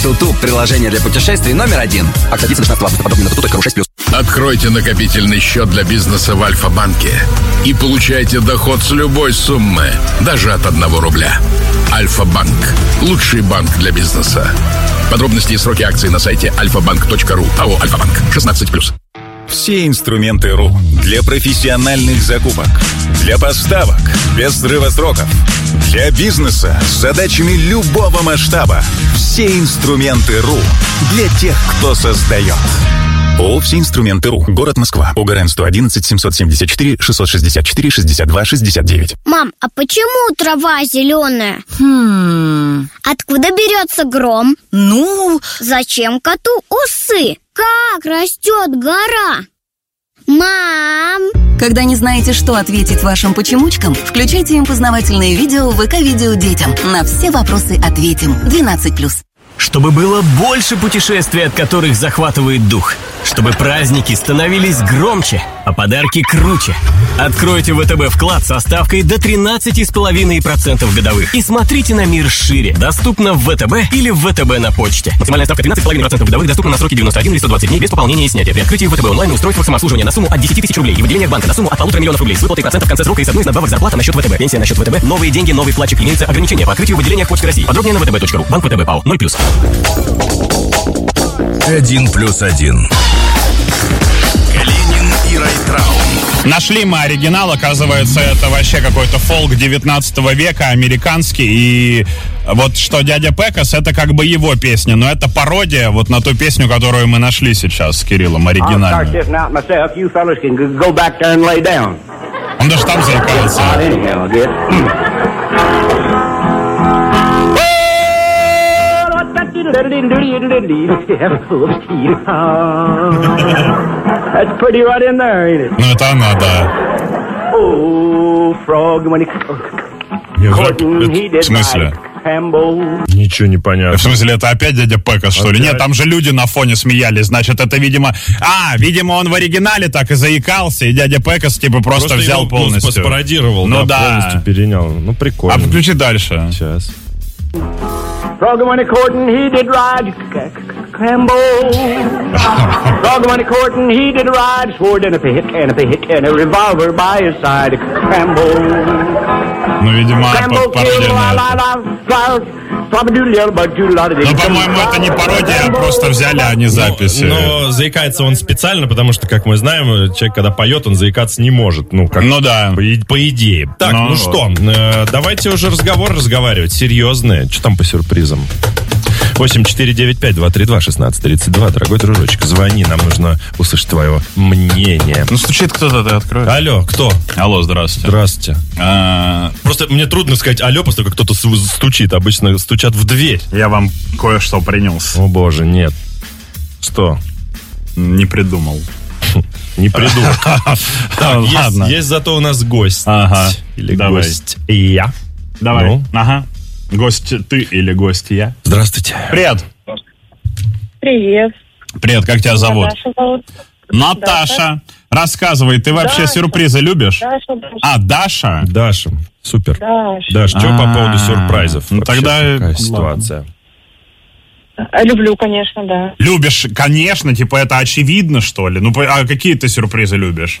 Туту – приложение для путешествий номер 1. Акция длится до 16 августа. Подробнее на tutu.ru 6+. Откройте накопительный счет для бизнеса в Альфа-банке и получайте доход с любой суммы, даже от 1 рубля. Альфа-банк – лучший банк для бизнеса. Подробности и сроки акций на сайте alfabank.ru. АО «Альфа-банк». 16+. Все инструменты РУ для профессиональных закупок, для поставок без срыва сроков, для бизнеса с задачами любого масштаба. Все инструменты РУ для тех, кто создает. ООО «Все инструменты РУ». Город Москва. ОГРН 111 774 664 62 69. Мам, а почему трава зеленая? Откуда берется гром? Зачем коту усы? Как растет гора? Мам! Когда не знаете, что ответить вашим почемучкам, включайте им познавательные видео в ВК-видео детям. На все вопросы ответим. 12+. Чтобы было больше путешествий, от которых захватывает дух. Чтобы праздники становились громче, а подарки круче. Откройте ВТБ вклад со ставкой до 13,5% годовых. И смотрите на мир шире. Доступно в ВТБ или в ВТБ на почте. Максимальная ставка 13,5% годовых доступна на сроки 91 или 120 дней без пополнения и снятия. При открытии ВТБ онлайн устройства самообслуживания на сумму от 10 тысяч рублей и в отделениях банка на сумму от 1,5 миллиона рублей с выплатой процентов в конце срока и с одной из надбавок зарплата на счет ВТБ. Пенсия на счет ВТБ. Новые деньги, новый вкладчик. Имеются ограничения по открытию в отделениях Почты России. Подробнее на vtb.ru. Банк ВТБ ПАО. 0+. 1+1. Калинин и Райтраун. Нашли мы оригинал, оказывается, это вообще какой-то фолк 19 века, американский, и вот что дядя Пекас, это как бы его песня, но это пародия вот на ту песню, которую мы нашли сейчас с Кириллом, оригинальную. Он даже там заикается. That's pretty right in there, ain't it? Ну, это она, да. Oh, frog, when he... В смысле? Ничего не понятно. В смысле, это опять дядя Пекас, что ли? Нет, там же люди на фоне смеялись. Значит, это, видимо... видимо, он в оригинале так и заикался, и дядя Пекас, типа, просто взял его, полностью. Спародировал, ну, да, полностью перенял. Ну, прикольно. А включи дальше. Сейчас. Frog when he courting, he did ride Crambo. Frog when he courting, he did ride. Sword and a hit and a revolver by his side. Crambo. Ну, видимо, пародия на это. Ну, по-моему, это не пародия, а просто взяли, а не записи. Но заикается он специально, потому что, как мы знаем, человек, когда поет, он заикаться не может. Ну, как, ну да. По идее. Так, ну что, давайте уже разговаривать. Серьезные. Что там по сюрпризам? 8495-232-1632. Дорогой дружочек, звони, нам нужно услышать твое мнение. Ну, стучит кто-то, ты открой. Алло, кто? Алло, здравствуйте. Здравствуйте. Просто мне трудно сказать алло, после того, как кто-то стучит. Обычно стучат в дверь. Я вам кое-что принес. О, боже, нет. Что? Не придумал. Не придумал. Ладно. Есть зато у нас гость. Ага. Или гость я. Давай. Ага. Гость ты или гость я? Здравствуйте. Привет. Привет. Привет, как тебя зовут? Наташа зовут. Наташа. Рассказывай, ты вообще Даша. Сюрпризы любишь? Даша. Даша? Даша. Супер. Даша. Даш, что по поводу сюрпризов? Ну, тогда... Какая ситуация? Люблю, конечно, да. Любишь, конечно, типа это очевидно, что ли? Ну, а какие ты сюрпризы любишь?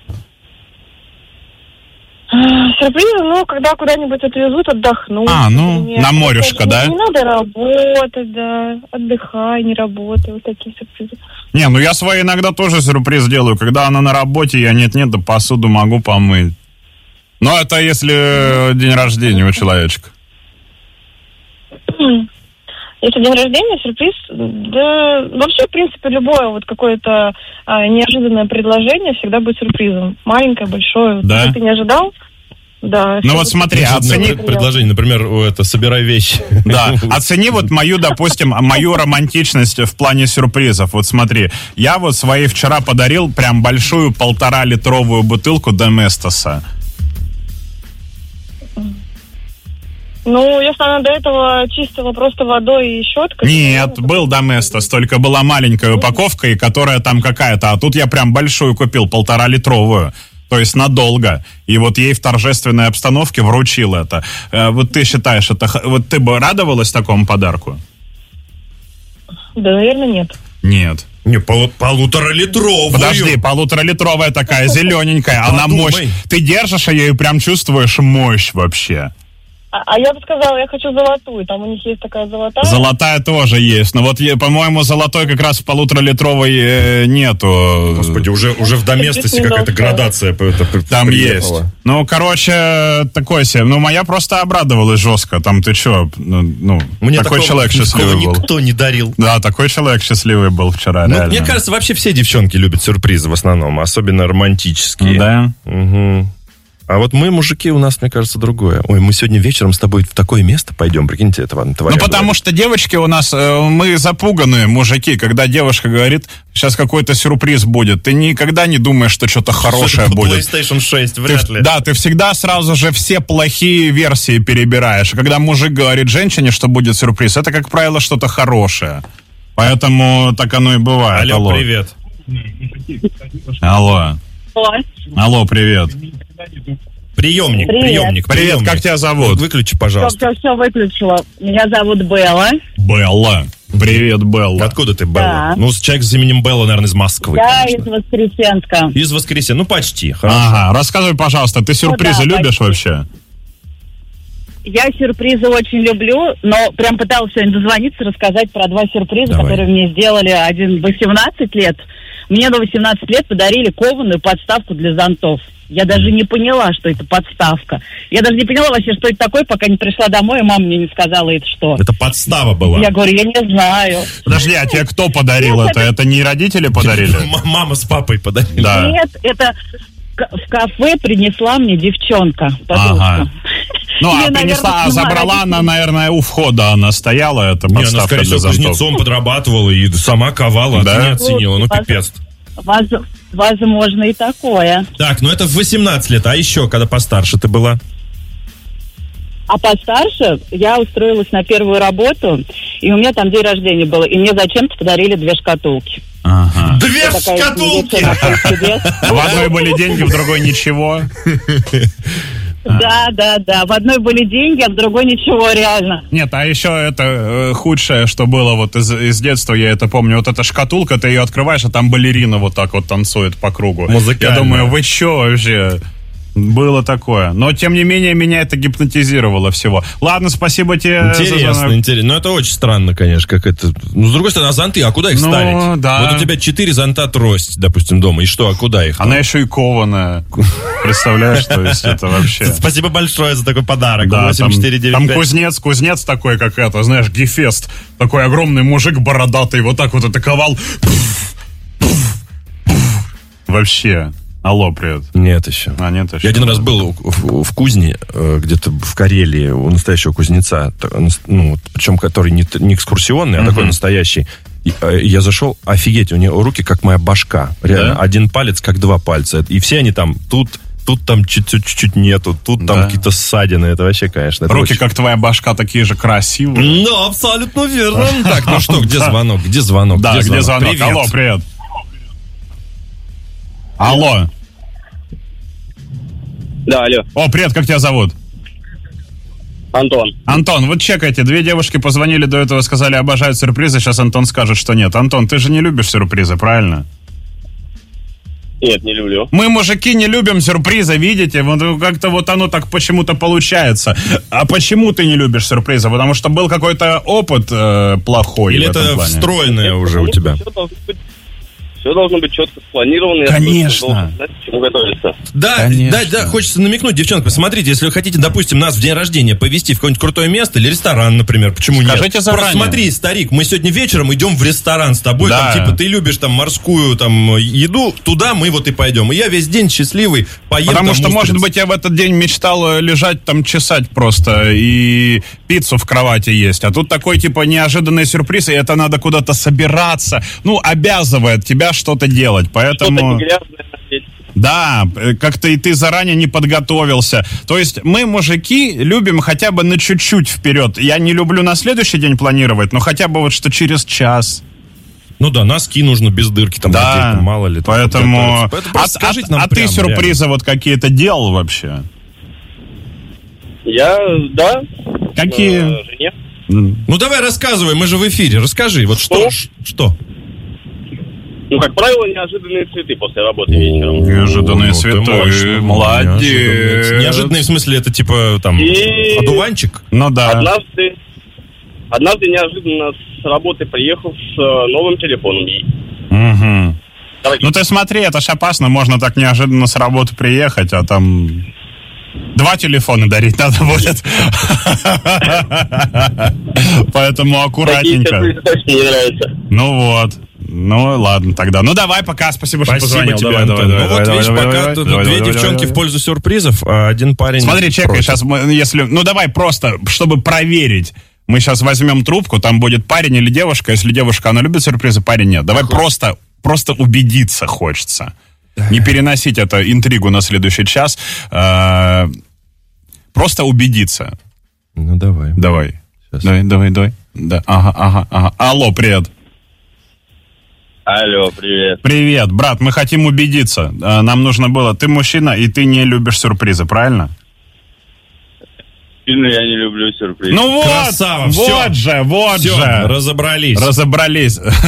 Сюрпризы, когда куда-нибудь отвезут, отдохнуть. Например. На морюшко, да? Не надо работать, да. Отдыхай, не работай. Вот такие сюрпризы. Не, я свои иногда тоже сюрприз делаю. Когда она на работе, я нет-нет, да посуду могу помыть. Но это если день рождения у человечка. Если день рождения, сюрприз, да, вообще, в принципе, любое вот какое-то неожиданное предложение всегда будет сюрпризом. Маленькое, большое. Да? Если ты не ожидал, да. Ну вот смотри, оцени... Предложение, например, собирай вещи. Да, оцени вот мою, допустим, мою романтичность в плане сюрпризов. Вот смотри, я вот своей вчера подарил прям большую 1,5-литровую бутылку Доместоса. Ну, если она до этого чистила просто водой и щеткой... Нет, был Доместос, только была маленькая упаковка, и которая там какая-то. А тут я прям большую купил, 1,5-литровую. То есть надолго. И вот ей в торжественной обстановке вручил это. Вот ты считаешь, вот ты бы радовалась такому подарку? Да, наверное, нет. Нет. Не, полуторалитровую. Подожди, полуторалитровая такая, зелененькая, она мощь. Ты держишь ее и прям чувствуешь мощь вообще. А я бы сказала, я хочу золотую. Там у них есть такая золотая. Золотая тоже есть. Но вот, по-моему, золотой как раз в полуторалитровой нету. Господи, уже в доместосе какая-то градация. Там есть. Ну, короче, такой себе. Ну, моя просто обрадовалась жестко. Там ты что? Ну, мне такой человек счастливый был. Никто не дарил. Да, такой человек счастливый был вчера, ну, реально. Мне кажется, вообще все девчонки любят сюрпризы в основном. Особенно романтические. Да? Угу. А вот мы, мужики, у нас, мне кажется, другое. Ой, мы сегодня вечером с тобой в такое место пойдем, прикиньте, это твоя. Ну, потому что девочки у нас, мы запуганные мужики, когда девушка говорит, сейчас какой-то сюрприз будет, ты никогда не думаешь, что что-то хорошее будет. PlayStation 6, вряд ли. Да, ты всегда сразу же все плохие версии перебираешь. А когда мужик говорит женщине, что будет сюрприз, это, как правило, что-то хорошее. Поэтому так оно и бывает. Алло, привет. Алло. Алло, привет. Приемник. Привет, как тебя зовут? Выключи, пожалуйста. Все выключила. Меня зовут Белла. Белла. Привет, Белла. Откуда ты, Белла? Да. Ну, человек с именем Белла, наверное, из Москвы. Я конечно. из Воскресенска. Из Воскресенска. Ну, почти. Хорошо. Ага, рассказывай, пожалуйста, ты сюрпризы любишь почти. вообще? Я сюрпризы очень люблю, но прям пыталась сегодня дозвониться, рассказать про 2 сюрприза, Давай. которые мне сделали. Один 18 лет. Мне на 18 лет подарили кованую подставку для зонтов. Я даже не поняла, что это подставка. Я даже не поняла вообще, что это такое, пока не пришла домой, и мама мне не сказала, это что. Это подстава была. Я говорю, я не знаю. Подожди, а тебе кто подарил это? Это не родители подарили? Мама с папой подарили. Да. Нет, это в кафе принесла мне девчонка, подружка. Ага. Ну, а принесла, забрала она, наверное, у входа она стояла, эта Не, она, подставка скорее для всего, зонтов. кузнецом подрабатывала и сама ковала, Да? а ты не оценила. Ну, пипец. Возможно, и такое. Так, ну это в 18 лет, а еще, когда постарше ты была? А постарше я устроилась на первую работу, и у меня там день рождения было, и мне зачем-то подарили 2 шкатулки. Ага. 2 шкатулки! В одной были деньги, в другой ничего. Да. В одной были деньги, а в другой ничего, реально. Нет, а еще это худшее, что было вот из детства, я это помню. Вот эта шкатулка, ты ее открываешь, а там балерина вот так вот танцует по кругу. Музыкально. Я думаю, вы че вообще? Было такое. Но, тем не менее, меня это гипнотизировало всего. Ладно, спасибо тебе. Интересно. Но это очень странно, конечно, как это... Ну, с другой стороны, а зонты, а куда их ставить? Да. Вот у тебя 4 зонта трость, допустим, дома. И что, а куда их? Она еще и кованая. Представляешь, то есть это вообще... Спасибо большое за такой подарок. Да, 8495. там кузнец такой, как это, знаешь, Гефест. Такой огромный мужик бородатый, вот так вот атаковал. Вообще... Алло, привет. Нет еще. Нет еще. Я один раз был в кузне, где-то в Карелии, у настоящего кузнеца, ну, причем который не экскурсионный, а такой настоящий. Я зашел, офигеть, у него руки как моя башка. Реально, да? Один палец как 2 пальца. И все они там, тут там чуть-чуть нету, тут там какие-то ссадины. Это вообще, конечно. Это руки, как твоя башка, такие же красивые. Ну, абсолютно верно. Так, ну что, где звонок? Где звонок? Да, где звонок? Привет. Алло, привет. Алло. Да, алло. О, привет, как тебя зовут? Антон. Антон, вот чекайте, 2 девушки позвонили до этого, сказали, обожают сюрпризы, сейчас Антон скажет, что нет. Антон, ты же не любишь сюрпризы, правильно? Нет, не люблю. Мы, мужики, не любим сюрпризы, видите? Вот как-то вот оно так почему-то получается. А почему ты не любишь сюрпризы? Потому что был какой-то опыт плохой. Или это встроенное уже у тебя? Все должно быть четко спланировано. Конечно. Знать, к чему готовиться. Да, хочется намекнуть, девчонка, смотрите, если вы хотите, допустим, нас в день рождения повезти в какое-нибудь крутое место или ресторан, например, почему нет? Скажите заранее. Просто смотри, старик, мы сегодня вечером идем в ресторан с тобой, да. там, типа, ты любишь там морскую там еду, туда мы вот и пойдем. И я весь день счастливый поем. Потому что, может быть, я в этот день мечтал лежать там, чесать просто и пиццу в кровати есть. А тут такой, типа, неожиданный сюрприз, и это надо куда-то собираться. Ну, обязывает тебя что-то делать, поэтому... Да, как-то и ты заранее не подготовился. То есть мы, мужики, любим хотя бы на чуть-чуть вперед. Я не люблю на следующий день планировать, но хотя бы вот что через час. Ну да, носки нужно без дырки, там, да, надеть, там, мало ли. Там, поэтому... скажите нам а прямо, ты сюрпризы реально. Вот какие-то делал вообще? Да. Какие? Жене. Ну, давай рассказывай, мы же в эфире. Расскажи, вот что? Ну, как правило, неожиданные цветы после работы вечером. Неожиданные цветы, молодец. Неожиданные в смысле, это типа там одуванчик? Ну да. Однажды неожиданно с работы приехал с новым телефоном. Угу. Ну ты смотри, это ж опасно, можно так неожиданно с работы приехать, а там 2 телефона дарить надо будет. Поэтому аккуратненько. Такие точно не нравятся. Ну вот. Ну ладно тогда. Ну давай, пока, спасибо, что позвонил. Тебе, давай. Ну вот видишь, пока тут 2 девчонки в пользу сюрпризов, а один парень... Смотри, чекай, сейчас мы, если... Ну давай просто, чтобы проверить. Мы сейчас возьмем трубку, там будет парень или девушка. Если девушка, она любит сюрпризы, парень нет. Давай просто убедиться хочется. Не переносить эту интригу на следующий час. Просто убедиться. Ну давай. Давай. Давай. Да. Ага. Алло, привет. Алло, привет. Привет, брат, мы хотим убедиться. Нам нужно было... Ты мужчина, и ты не любишь сюрпризы, правильно? Сильно я не люблю сюрпризы. Ну вот, красава, вот все. же. Разобрались.